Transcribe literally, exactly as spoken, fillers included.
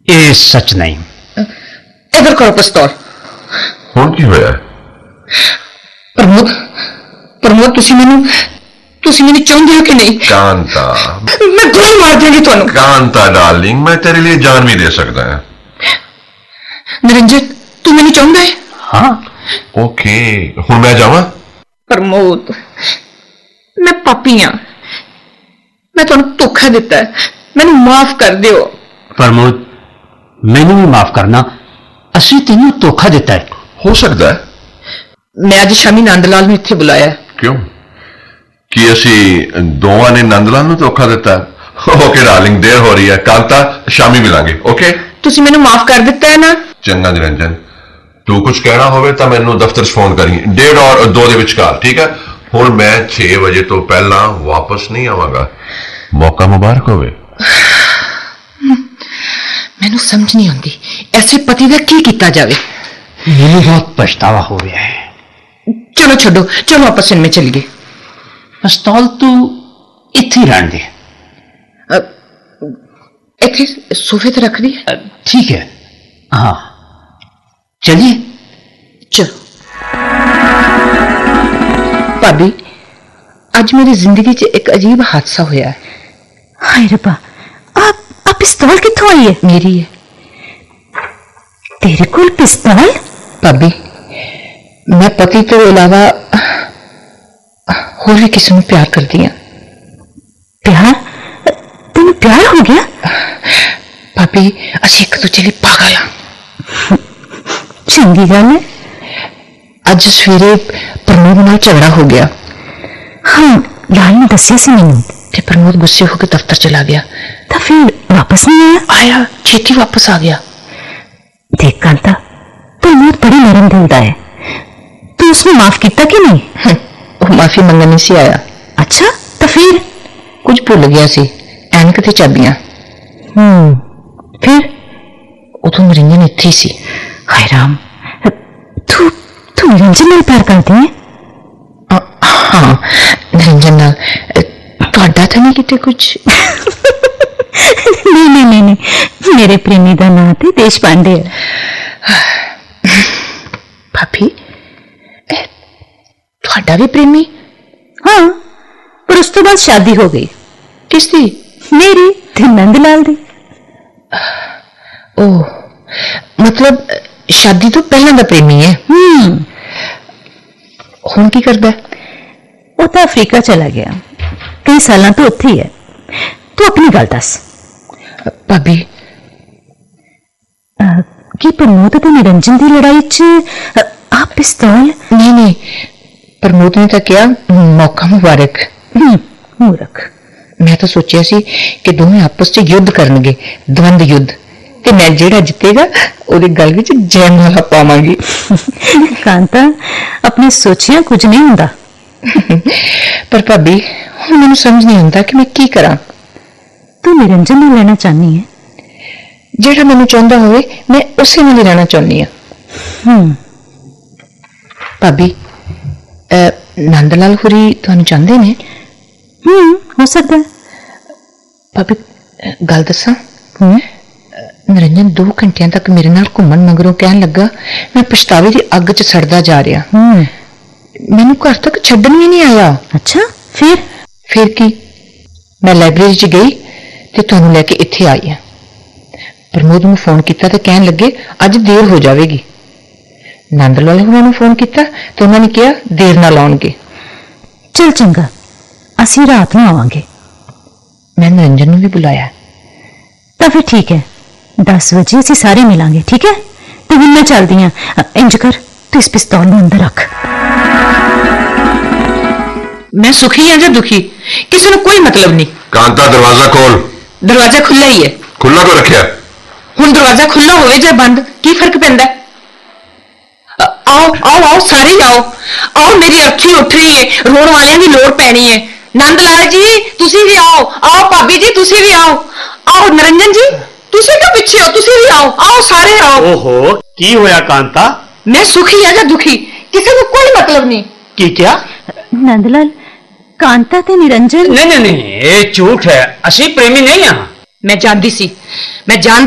ਇਹ ਸੱਚ ਨਹੀਂ। इधर करो पिस्तौल। ਹੁਣ ਕੀ ਹੋਇਆ? प्रमोद प्रमोद तुसी मैनू तुसी मैनू चाहते हो कि नहीं? कांता, मैं गोली मार दूंगी तुहानू। कांता डार्लिंग, मैं तेरे लिए जान भी दे सकता है। निरंजन तू मैनू चाहता है? हाँ। ओके, हुण मैं जावां? प्रमोद मैं पापी हाँ, मैं तुहानू धोखा दिता है, मैनू माफ कर दिओ। प्रमोद मैनू भी माफ करना, असीं तैनू धोखा दिता है। हो सकता है। मैं अज शामी नंदलाल नूं इत्थे बुलाया। क्यों? कि असी दोवां ने नंदलाल नूं धोखा दिता? ओके डार्लिंग, देर हो रही है, कांता शामी मिलांगे। ओके तुसी मैनू माफ कर दिता है ना? चंगा निरंजन, तू कुछ कहना होवे तां मैनू दफ्तर फोन करी, डेढ़ और दो दे विचकार, ठीक है? हुण मैं छे बजे तो पहला वापस नहीं आवांगा। मौका मुबारक होवे। मैनू समझ नहीं आती ऐसे पति का की किया जाए। मैनू बहुत पछतावा हो गया है। चलो छोड़ो, चलो वापस इनमें चलिए। पिस्तौल तू इत्थे ही रहने दे। इत्थे सोफे ते रख दी। ठीक है, हाँ चलिए। चलो भाभी, आज मेरी जिंदगी च एक अजीब हादसा होया है। हाय रब्बा, आप आप पिस्तौल कित्थों आई है? मेरी है। तेरे कोल पिस्तौल? भाभी मैं पति तो इलावा होर भी किसी को प्यार करती हूं। प्यार? तेन प्यार हो गया? भाभी असीं एक दूजे लई पागल हां। चंगी गल है। अज सवेरे प्रमोद नाल झगड़ा हो गया। हाँ, लाल ने दस्सिया सी मैनूं। ते प्रमोद गुस्से होकर दफ्तर चला गया। तो फिर वापस नहीं आया? आया, छेती वापस आ गया। देख कांता, प्रमोद बड़ी नरम दिल दा है, तू उसने माफ किया कि नहीं? वो माफी मंगने से आया। अच्छा, तो फिर? कुछ भूल गया सी, ऐनक ते चाबियां। हम्म, फिर? उदों निरंजन इत्थे ही सी। हाय राम, तू तू निरंजन नाल प्यार करदी है? हाँ, निरंजन नाल। तुहाडा तो नहीं किते कुछ? नहीं नहीं नहीं नहीं, मेरे प्रेमी का नाम तो देश पांडे है। भाभी तुहाडा भी प्रेमी? हाँ, पर उस तो बाद शादी हो गई। किसदी? मेरी ते नंदलाल दी। ओह, मतलब शादी तो पहला दा प्रेमी है। हम्म, हुण की करदा है? वो तो अफ्रीका चला गया, कई साल तो उत्थे ही है। तू अपनी गल दस। भाभी की प्रमोद ते निरंजन की लड़ाई च आप पिस्तौल? नहीं नहीं, प्रमोद ने तो क्या मौका मुबारक। मूर्ख। मैं तो सोचा सी कि दोवें आपस च युद्ध करनगे, द्वंद युद्ध, ते मैं जेड़ा जितेगा ओदी गल विच जयमाला पावांगी। कांता, अपनी सोचियां कुछ नहीं हुंदा। पर भाभी हुण मैनूं समझ नहीं आउंदा कि मैं की करां। तू निरंजन नाल रहना चाहनी है? जेड़ा मैनूं चाहुंदा होवे मैं उसे नाल ही रहना चाहुंदी हां। भाभी नंदलाल होरी तुहानूं चाहंदे ने? हम्म, हो सकता है। भाभी गल दसां, निरंजन दो घंटियां तक मेरे नाल घूमन मगरों कहन लगा मैं पछतावे दी अग च सड़दा जा रहा। मैनूं घर तक छड्डण भी नहीं आया। अच्छा, फिर? फिर की, मैं लाइब्रेरी च गई ते तुहानूं लैके इत्थे आई हां। प्रमोद नूं फोन किया तो कहन लगे अज देर हो जाएगी। नंदलाल होरां नूं फोन किया तो उन्होंने कहा देर नाल आउणगे। चल चंगा, असीं रात नूं आवांगे। मैं निरंजन नूं भी बुलाया। तो फिर ठीक है, दस बजे असीं सारे मिलांगे, ठीक है? तो हुण मैं चलदी हां। इंज कर, तू इस पिस्तौल नूं अंदर रख। मैं सुखी हां जां दुखी, किसी नूं कोई मतलब नहीं। कांता, दरवाजा खोल। दरवाजा खुला ही है। खुला क्यों रखिया? हुण दरवाजा खुला होवे जां बंद, की फर्क पैंदा? आओ आओ आओ, सारे ही आओ आओ, मेरी अर्थी उठ रही है, रोण वालियां दी लोड़ पैनी है। नंदलाल जी तुसी भी आओ, आओ भाभी जी तुसी भी आओ, आओ निरंजन जी तुसी क्यों पीछे हो, तुसी भी आओ, आओ सारे आओ। ओहो, की होया कांता? मैं सुखी है या दुखी, किसी को कोई मतलब नहीं। की क्या? नंदलाल, कांता ते निरंजन? नहीं नहीं नहीं, ये झूठ है, असी प्रेमी नहीं हां। मैं जानती सी, मैं जान